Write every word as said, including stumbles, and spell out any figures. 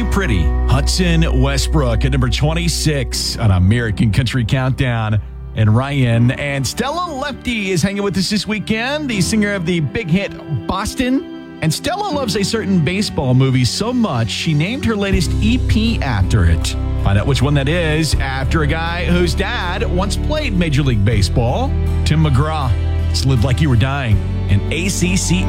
You Pretty. Hudson Westbrook at number twenty-six on American Country Countdown. And Ryan and Stella Lefty is hanging with us this weekend, the singer of the big hit Boston. And Stella loves a certain baseball movie so much, she named her latest E P after it. Find out which one that is after a guy whose dad once played Major League Baseball, Tim McGraw. It's Live Like You Were Dying in A C C